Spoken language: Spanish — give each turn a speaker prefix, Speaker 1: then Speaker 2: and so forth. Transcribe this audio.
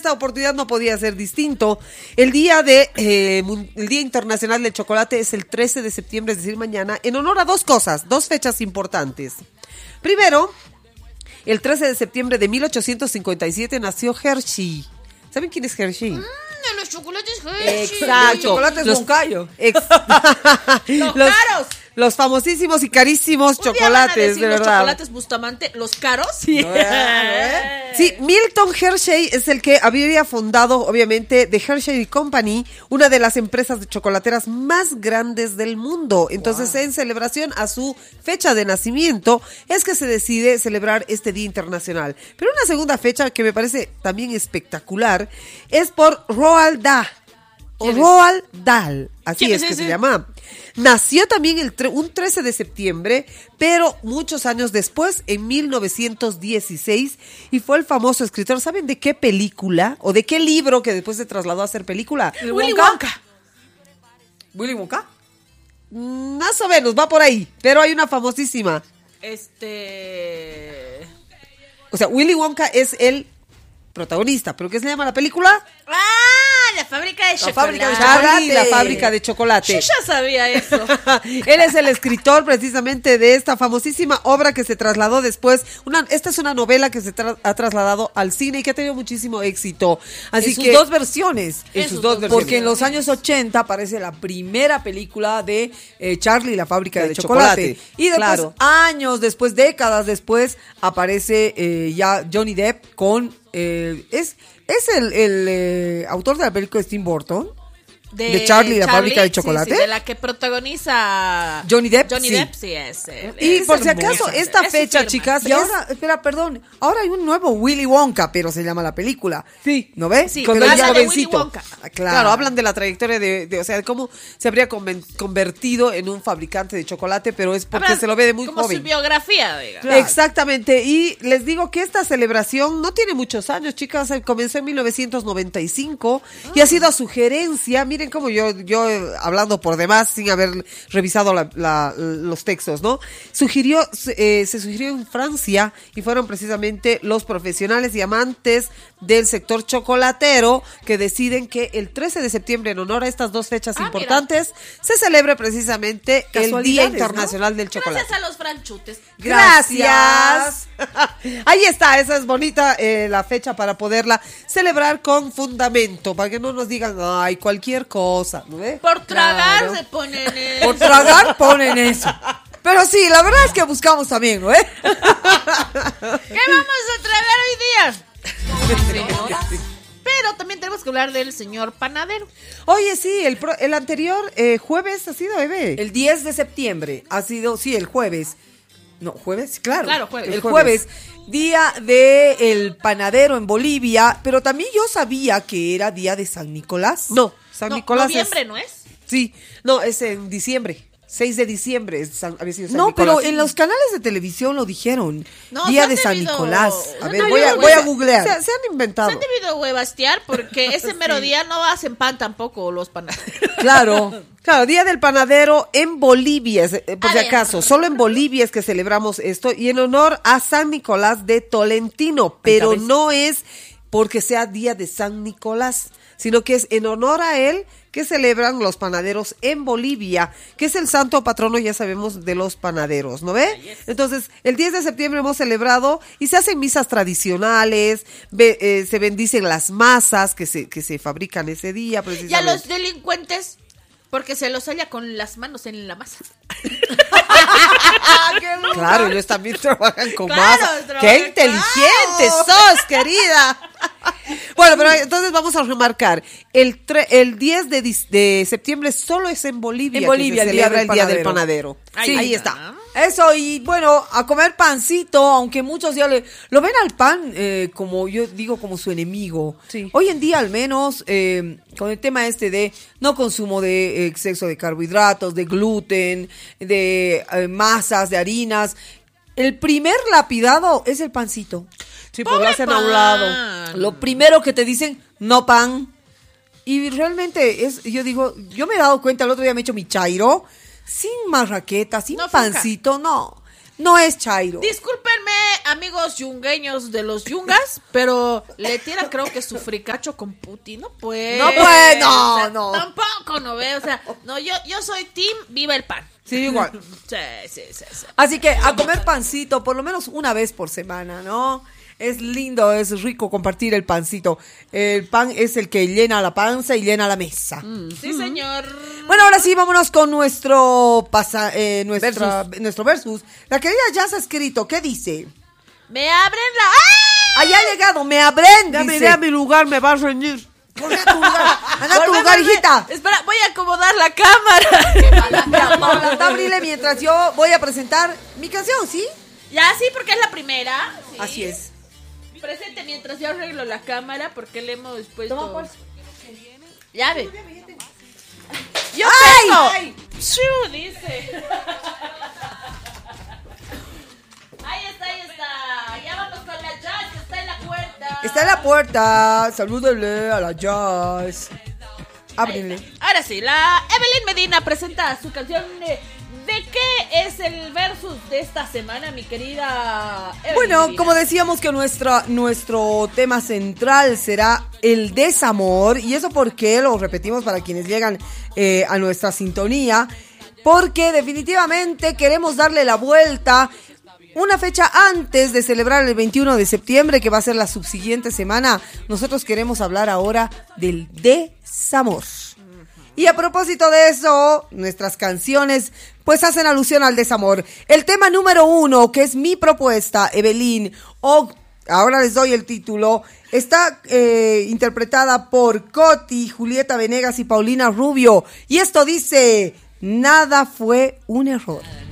Speaker 1: esta oportunidad no podía ser distinto. El Día Internacional del Chocolate es el 13 de septiembre, es decir, mañana, en honor a dos fechas importantes. Primero, el 13 de septiembre de 1857 nació Hershey. ¿Saben quién es Hershey?
Speaker 2: De los chocolates Hershey.
Speaker 1: Exacto.
Speaker 3: Los chocolates Moncayo.
Speaker 2: Los caros.
Speaker 1: Los famosísimos y carísimos
Speaker 2: Un día van a
Speaker 1: chocolates,
Speaker 2: decir
Speaker 1: de
Speaker 2: los
Speaker 1: verdad.
Speaker 2: chocolates Bustamante, los caros. Sí.
Speaker 1: Sí, Milton Hershey es el que había fundado, obviamente, The Hershey Company, una de las empresas de chocolateras más grandes del mundo. Entonces, en celebración a su fecha de nacimiento, es que se decide celebrar este Día Internacional. Pero una segunda fecha que me parece también espectacular es por Roald Dahl. Roald Dahl, así es que se llama. Nació también un 13 de septiembre, pero muchos años después, en 1916, y fue el famoso escritor. ¿Saben de qué película o de qué libro que después se trasladó a ser película?
Speaker 2: Willy Wonka.
Speaker 3: ¿Willy Wonka?
Speaker 1: Más o menos, va por ahí, pero hay una famosísima. O sea, Willy Wonka es el protagonista, ¿pero qué se llama la película?
Speaker 2: La fábrica de chocolate.
Speaker 1: Charlie, la fábrica de chocolate.
Speaker 2: Yo ya sabía eso.
Speaker 1: Él es el escritor precisamente de esta famosísima obra que se trasladó después. Esta es una novela que se ha trasladado al cine y que ha tenido muchísimo éxito. Así
Speaker 3: en sus
Speaker 1: que,
Speaker 3: dos versiones.
Speaker 1: En sus dos versiones.
Speaker 3: Porque en los años 80 aparece la primera película de Charlie, la fábrica de chocolate. Y después, años después, décadas después, aparece ya Johnny Depp con... ¿Es el autor de la película de Tim Burton? De Charlie, la fábrica de chocolate.
Speaker 2: Sí, de la que protagoniza
Speaker 3: Johnny Depp.
Speaker 2: Johnny Depp, sí es.
Speaker 1: Y por si acaso, esta fecha, chicas.
Speaker 3: Y ahora, ahora hay un nuevo Willy Wonka, pero se llama la película. Sí. ¿No ves?
Speaker 2: Sí,
Speaker 1: con el jovencito.
Speaker 3: Claro.
Speaker 1: Claro, hablan de la trayectoria de cómo se habría convertido en un fabricante de chocolate, pero es porque se lo ve de muy
Speaker 2: como
Speaker 1: joven.
Speaker 2: Su biografía, digamos.
Speaker 1: Claro. Exactamente, y les digo que esta celebración no tiene muchos años, chicas, comenzó en 1995 y ha sido a sugerencia, miren como yo hablando por demás sin haber revisado los textos, ¿no? Se sugirió en Francia y fueron precisamente los profesionales y amantes del sector chocolatero que deciden que el 13 de septiembre, en honor a estas dos fechas importantes, se celebre precisamente el Día Internacional del Chocolate.
Speaker 2: Gracias a los franchutes.
Speaker 1: Gracias. Ahí está, esa es bonita la fecha para poderla celebrar con fundamento, para que no nos digan, ay, cualquier cosa, ¿no ves?
Speaker 2: Por tragar se ponen eso.
Speaker 3: Por tragar ponen eso. Pero sí, la verdad es que buscamos también, ¿no?
Speaker 2: ¿Qué vamos a tragar hoy día? Pero también tenemos que hablar del señor panadero.
Speaker 1: Oye, sí, el anterior jueves ha sido, bebé.
Speaker 3: El 10 de septiembre ha sido, sí, el jueves. No, ¿jueves? Claro,
Speaker 2: jueves.
Speaker 3: El jueves, día del panadero en Bolivia, pero también yo sabía que era día de San Nicolás.
Speaker 1: No, San Nicolás
Speaker 2: noviembre, ¿no es?
Speaker 1: Sí, no, es en diciembre. 6 de diciembre había sido San
Speaker 3: No,
Speaker 1: Nicolás.
Speaker 3: pero en los canales de televisión lo dijeron.
Speaker 2: No,
Speaker 3: Día
Speaker 2: se
Speaker 3: de
Speaker 2: han
Speaker 3: San
Speaker 2: debido-
Speaker 3: Nicolás. A
Speaker 2: No,
Speaker 3: ver,
Speaker 2: no,
Speaker 3: voy
Speaker 2: yo-
Speaker 3: a googlear.
Speaker 1: Se han inventado.
Speaker 2: Se han debido huevastear porque ese mero día no hacen pan tampoco los panaderos.
Speaker 3: Claro.
Speaker 1: Claro, Día del Panadero en Bolivia, por si
Speaker 2: ver.
Speaker 1: acaso. Solo en Bolivia es que celebramos esto y en honor a San Nicolás de Tolentino, pero
Speaker 3: ¿sabes?
Speaker 1: no es porque sea Día de San Nicolás, sino que es en honor a él que celebran los panaderos en Bolivia, que es el santo patrono, ya sabemos, de los panaderos, ¿no ve? Entonces, el 10 de septiembre hemos celebrado y se hacen misas tradicionales, se bendicen las masas que se fabrican ese día,
Speaker 2: Y a
Speaker 1: precisamente.
Speaker 2: los delincuentes, porque se los halla con las manos en la masa.
Speaker 1: Claro, ellos también trabajan con
Speaker 2: Claro,
Speaker 1: masa.
Speaker 2: trabajan,
Speaker 1: ¡Qué inteligente sos, querida! Bueno, pero entonces vamos a remarcar. El 10 de septiembre solo es en Bolivia.
Speaker 3: En Bolivia,
Speaker 1: que se
Speaker 3: el Día
Speaker 1: celebra
Speaker 3: del
Speaker 1: el Día del
Speaker 3: Panadero.
Speaker 1: Panadero.
Speaker 2: Sí.
Speaker 1: Ahí está.
Speaker 3: Eso, y bueno, a comer pancito, aunque muchos ya lo ven al pan como yo digo, como su enemigo.
Speaker 1: Sí.
Speaker 3: Hoy en día al menos, con el tema de no consumo de exceso de carbohidratos, de gluten, de masas, de harinas, el primer lapidado es el pancito.
Speaker 1: Sí, pues lo hacen a un lado.
Speaker 2: pan.
Speaker 3: Lo primero que te dicen, no pan. Y realmente yo digo, yo me he dado cuenta, el otro día me he hecho mi chairo, sin marraqueta, sin
Speaker 2: No,
Speaker 3: pancito, no. no es chairo.
Speaker 2: Discúlpenme, amigos yungueños de los yungas, pero le tiran creo que su fricacho con Putin, no puede.
Speaker 3: No puede, no,
Speaker 2: o sea,
Speaker 3: no.
Speaker 2: Tampoco, no ve, o sea, no, yo soy team viva el pan.
Speaker 3: Sí, igual.
Speaker 2: Sí.
Speaker 3: Así que a comer pancito por lo menos una vez por semana, ¿no? Es lindo, es rico compartir el pancito. El pan es el que llena la panza y llena la mesa.
Speaker 2: Sí, señor.
Speaker 3: Bueno, ahora sí, vámonos con nuestro versus. La querida Jazz ha escrito, ¿qué dice?
Speaker 2: Me abren la... ¡Ah!
Speaker 3: Allá ha llegado, me abren,
Speaker 1: Ya
Speaker 3: dice.
Speaker 1: miré a mi lugar, me va a reñir.
Speaker 3: Corre a tu lugar, anda a tu lugar, hijita.
Speaker 2: Espera, voy a acomodar la cámara.
Speaker 3: Mira, Paula, abrile mientras yo voy a presentar mi canción, ¿sí?
Speaker 2: Ya, sí, porque es la primera. Sí.
Speaker 3: Así es.
Speaker 2: Presente mientras yo arreglo la cámara porque le hemos puesto...
Speaker 3: Toma, pues.
Speaker 2: Ya ve. Yo
Speaker 3: ¡Ay!
Speaker 2: tengo.
Speaker 3: ¡Ay!
Speaker 2: ¡Shu! Dice. Ahí está. Ya vamos con la Jazz, que está en la puerta.
Speaker 3: Está en la puerta. Salúdele a la Jazz. Ábrenle.
Speaker 2: Ahora sí, la Evelyn Medina presenta su canción ¿de qué es el versus de esta semana, mi querida Evelyn
Speaker 3: Bueno,
Speaker 2: Medina?
Speaker 3: como decíamos que nuestro tema central será el desamor, y eso porque lo repetimos para quienes llegan a nuestra sintonía, porque definitivamente queremos darle la vuelta una fecha antes de celebrar el 21 de septiembre, que va a ser la subsiguiente semana. Nosotros queremos hablar ahora del desamor. Y a propósito de eso, nuestras canciones pues hacen alusión al desamor. El tema número 1, que es mi propuesta, Evelyn, o ahora les doy el título, está interpretada por Coti, Julieta Venegas y Paulina Rubio. Y esto dice, nada fue un error.